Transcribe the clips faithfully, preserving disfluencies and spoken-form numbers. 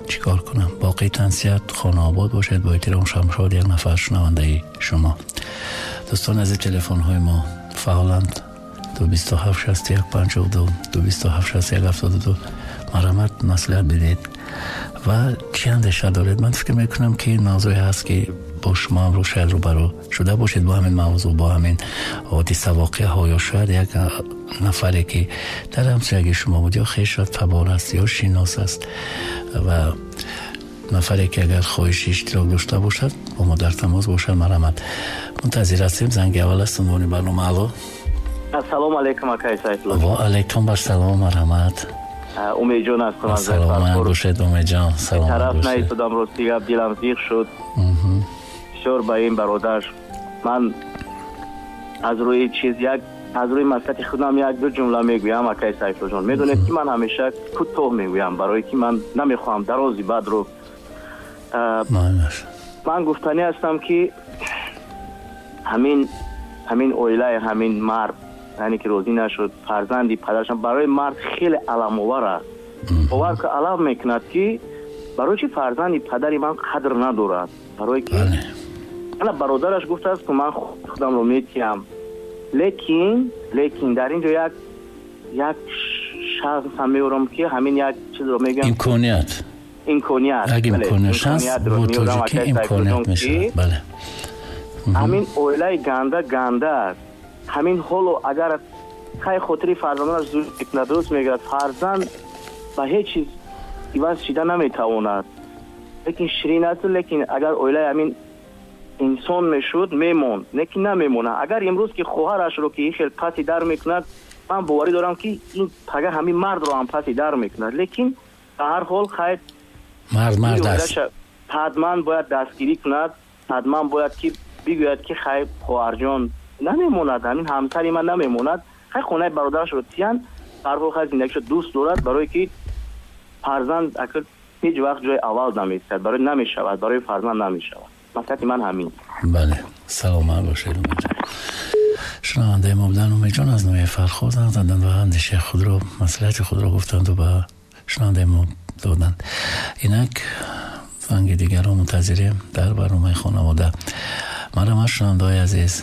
چیکار کنم؟ باقی تنسیت خانه آباد باشد. با احترام شمشاد، یک نفر شنونده شما. دوستان عزیز، تلفن های ما فعالند. دو بیست و هفت شصت و یک پنجاه و دو، دو بیست و هفت شصت و یک هفتاد و دو. مرحمت نصیحت بدید و چی اندیشه دارید. من فکر میکنم که این موضوعی هست که با شما امروز شاید روبرو شده باشید با همین موضوع، با همین حادثه واقعه ها، یا شاید یک نفری که در همسایگی شما بود، یا خویش تبار است یا شناس است و نفری که اگر خواهش اشتراک داشته باشد با ما در تماس باشد. مرحمت. منتظر هستیم. زنگ اول است عنوان برنامه. الو. السلام علیکم آقای سیف الله. و علیکم السلام. مرحمت. امید جان هستم از سلام. من گوشت امید جان. سلام. طرف نیستم روز دیگه دلم زیغ شد. شور با این برادر. من از روی چیز یک از روی مسئله خودم یک دو جمله میگویم آقای سیف الله جان. میدونید که من همیشه کوتاه میگویم برای که من نمیخوام درازی بعد رو. من گفتنی هستم که همین همین اویلای همین مرد، یعنی که روزی نشد، فرزندی پدرشان برای مرد خیلی علم آور است. باور که علم میکند که برای چی فرزندی پدری من قدر ندارد، برای که انا برادرش گفته است که من خودم رو میتیم، لیکن لیکن در اینجا یک یک شخص هم میورم که همین یک چیز رو میگم، امکانیت امکانیت اگه امکانیت هست بود که امکانیت میشه. بله. همین اویلای گنده گنده است. همین حالو اگر خیلی خاطری فرزندانش زود ندرست میگرد، فرزند به هیچ چیز عوض شده نمیتواند. لیکن شیرین است، لیکن اگر اویلای همین انسان میشد میمون، لیکن نمیمونه. اگر امروز که خواهرش رو که خیلی پسی در میکند، من باوری دارم که این پگه همین مرد رو هم پسی در میکند. لیکن به هر حال خیلی مرد مرد است. حتما باید دستگیری کند، حتما باید که بگوید که خیلی خواهر جان نمیموند، همین همسری من نمیموند، خیلی خونه برادرش رو تیان هر حال خیلی زندگیش دوست دارد، برای که فرزند اکر هیچ وقت جای اول نمیستد، برای نمیشود، برای فرزند نمیشود. مثلا من همین. بله. سلام باشید. شنونده ما بودن امید جان از نوع فرخوز زدن و اندیشه خود رو، مسئولیت خود رو گفتند و به شنونده ما دادند. اینک زنگ دیگر رو منتظریم در برنامه خانواده. مرحبا شنونده های عزیز،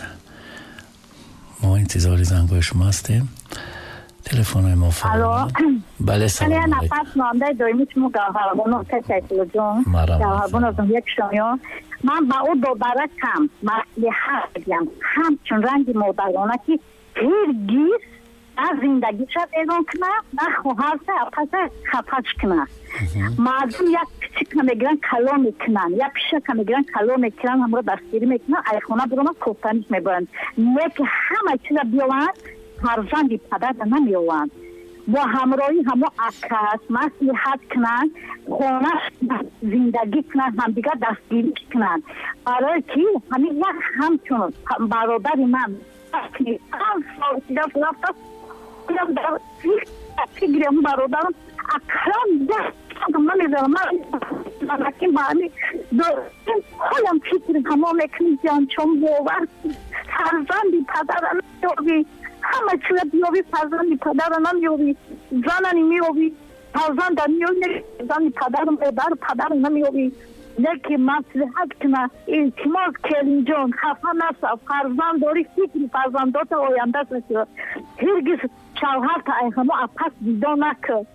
ما انتظار زنگای شما هستیم. تلفن های ما فعال. بله سلام علیکم. من نفس نامده دویمی شما گوهربانو تشکیل جون گوهربانو یک شما. من با او دوباره کم مسئله بگم، همچون رنگ مادرانه که هرگیز از زندگی شد ایران کنه و خواهرسه اپسه خفش کنه. مردم یک پیچه که میگرن کلا میکنن، یک پیچه که میگرن کلا میکنن، همه رو دستگیری میکنن، ایخونه برونه کفتنش میبرن. لیکن همه چیز بیوند فرزندی پدر نمیوند. با همراهی همه اکس مصلحت کنن، خونه زندگی کنن، هم دیگر دستگیری کنن. برای که همین یک همچون برادر من که هم سال دیگر رفت گرم در یک گرم برادرم اکرام دست من نمیدارم. من نکی معنی خواهم فکر همه میکنی جان چون باور فرزندی پدر نمیوی، همه چیز بیوی فرزندی پدر نمیوی، زنانی میوی فرزند نمیوی، زنی پدر مادر پدر نمیوی. لیکن مصلحت کنه التماس کلین جان خفه نست، فرزند داری فکر فرزندات آینده است، هرگز شوهر تا ایخمو اپس دیدا نکرد.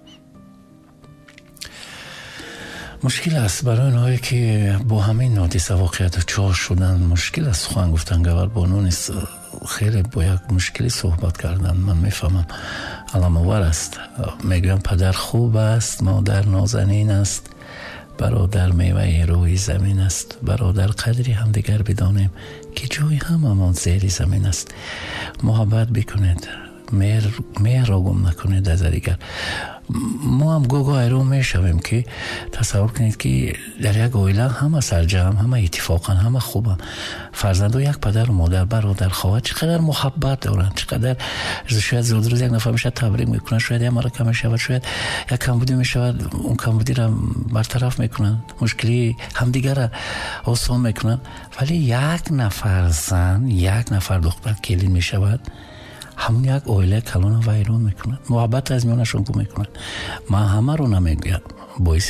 مشکل است برای اونهایی که با همین حادثه واقعیت چهار شدن. مشکل است خواهن گفتن گوهر بانو نیست، خیلی با یک مشکلی صحبت کردن. من میفهمم علم آور است. میگویم پدر خوب است، مادر نازنین است، برادر میوه روی زمین است. برادر قدری هم دیگر بدانیم که جای هم همان زیر زمین است. محبت بکنید، مهر مهر را گم نکنید از دیگر. ما هم گوگاه رو میشویم که تصور کنید که در یک عائله همه سرجم، همه اتفاقا، همه خوبن. فرزندان یک پدر و مادر، برادر، خواهر چقدر محبت دارن، چقدر شاید زود روز یک نفر میشه تبریک میکنن، شاید یک مرا کم میشود، شاید یک کمبودی میشود، اون کمبودی را برطرف میکنن، مشکلی همدیگر را آسان میکنن. ولی یک نفر زن، یک نفر دختر کلین میشود، همون یک عائله کلان و ویران میکنن، محبت از میانشون گم میکنن. من همه رو نمیگم، باعث